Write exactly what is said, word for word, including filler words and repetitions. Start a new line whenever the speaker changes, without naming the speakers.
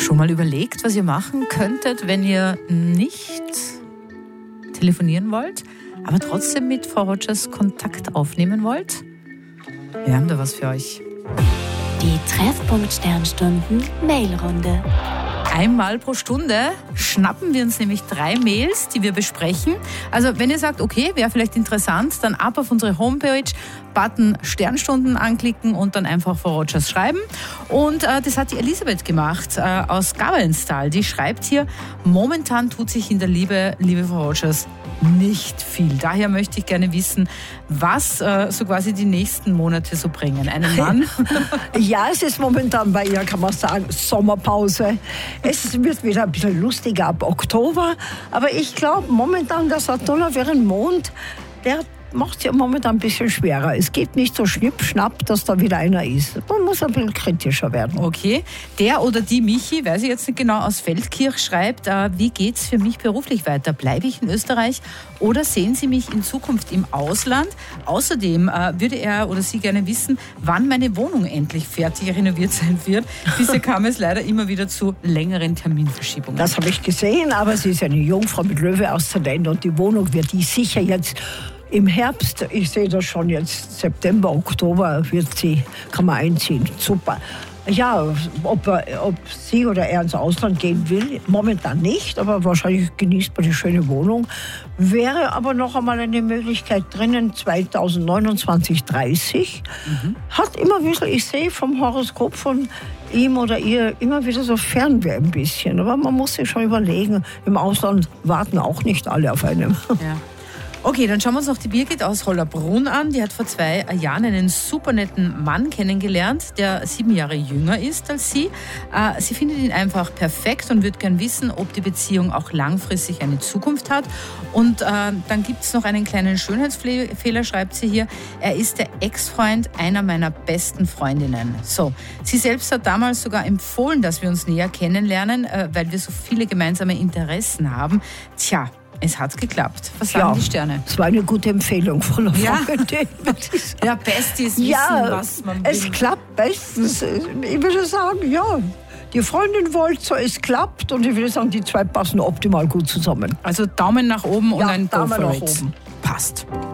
Schon mal überlegt, was ihr machen könntet, wenn ihr nicht telefonieren wollt, aber trotzdem mit Frau Rogers Kontakt aufnehmen wollt? Wir haben da was für euch.
Die Treffpunkt-Sternstunden Mailrunde.
Einmal pro Stunde schnappen wir uns nämlich drei Mails, die wir besprechen. Also wenn ihr sagt, okay, wäre vielleicht interessant, dann ab auf unsere Homepage, Button Sternstunden anklicken und dann einfach Frau Rogers schreiben. Und äh, das hat die Elisabeth gemacht äh, aus Gabelstal. Die schreibt hier, momentan tut sich in der Liebe, liebe Frau Rogers, nicht viel. Daher möchte ich gerne wissen, was äh, so quasi die nächsten Monate so bringen. Einen Mann?
Ja, es ist momentan bei ihr, kann man sagen, Sommerpause. Es wird wieder ein bisschen lustiger ab Oktober. Aber ich glaube momentan, der Saturn auf ihren Mond, der macht es ja momentan ein bisschen schwerer. Es geht nicht so schnipp, schnapp, dass da wieder einer ist. Man muss ein bisschen kritischer werden.
Okay. Der oder die Michi, weiß ich jetzt nicht genau, aus Feldkirch schreibt, äh, wie geht's für mich beruflich weiter? Bleibe ich in Österreich oder sehen Sie mich in Zukunft im Ausland? Außerdem äh, würde er oder sie gerne wissen, wann meine Wohnung endlich fertig renoviert sein wird. Bisher kam es leider immer wieder zu längeren Terminverschiebungen.
Das habe ich gesehen, aber sie ist eine Jungfrau mit Löwe-Aszendent und die Wohnung wird die sicher jetzt im Herbst, ich sehe das schon jetzt, September, Oktober wird sie, kann man einziehen. Super. Ja, ob, ob sie oder er ins Ausland gehen will, momentan nicht, aber wahrscheinlich genießt man die schöne Wohnung. Wäre aber noch einmal eine Möglichkeit drinnen, zweitausendneunundzwanzig, dreißig. Mhm. Hat immer ein bisschen, ich sehe vom Horoskop von ihm oder ihr immer wieder so Fernweh ein bisschen. Aber man muss sich schon überlegen, im Ausland warten auch nicht alle auf einem.
Ja. Okay, dann schauen wir uns noch die Birgit aus Hollabrunn an. Die hat vor zwei Jahren einen super netten Mann kennengelernt, der sieben Jahre jünger ist als sie. Äh, sie findet ihn einfach perfekt und würde gern wissen, ob die Beziehung auch langfristig eine Zukunft hat. Und äh, dann gibt es noch einen kleinen Schönheitsfehler, schreibt sie hier. Er ist der Ex-Freund einer meiner besten Freundinnen. So, sie selbst hat damals sogar empfohlen, dass wir uns näher kennenlernen, äh, weil wir so viele gemeinsame Interessen haben. Tja, es hat geklappt. Was sagen
ja,
die Sterne?
Es war eine gute Empfehlung von der
Ja,
Freundin.
ja Besties wissen,
ja,
was man will.
Es klappt bestens. Ich würde sagen, ja, die Freundin wollte so, es klappt. Und ich würde sagen, die zwei passen optimal gut zusammen.
Also Daumen nach oben und
ja,
ein Go
Daumen
for
nach
it.
oben.
Passt.